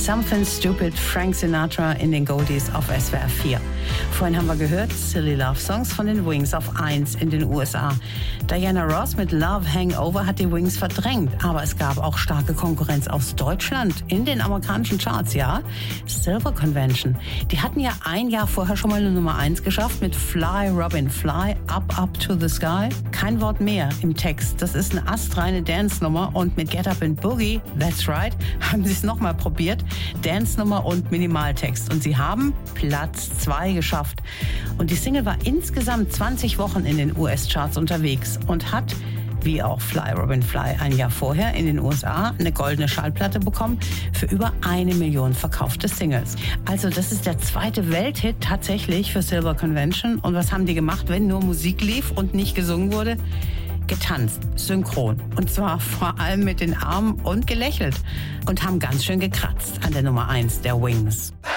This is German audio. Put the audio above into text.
Something Stupid, Frank Sinatra in den Goldies auf SWR 4. Vorhin haben wir gehört Silly Love Songs von den Wings auf 1 in den USA. Diana Ross mit Love Hangover hat die Wings verdrängt, aber es gab auch starke Konkurrenz aus Deutschland in den amerikanischen Charts, ja. Silver Convention, die hatten ja ein Jahr vorher schon mal eine Nummer 1 geschafft mit Fly Robin Fly, Up Up to the Sky. Kein Wort mehr im Text, das ist eine astreine Dance-Nummer und mit Get Up and Boogie, That's Right, haben sie es nochmal probiert. Dance-Nummer und Minimaltext. Und sie haben Platz 2 geschafft. Und die Single war insgesamt 20 Wochen in den US-Charts unterwegs und hat, wie auch Fly Robin Fly ein Jahr vorher in den USA, eine goldene Schallplatte bekommen für über 1 Million verkaufte Singles. Also das ist der zweite Welthit tatsächlich für Silver Convention. Und was haben die gemacht, wenn nur Musik lief und nicht gesungen wurde? Getanzt, synchron. Und zwar vor allem mit den Armen und gelächelt. Und haben ganz schön gekratzt an der Nummer 1 der Wings.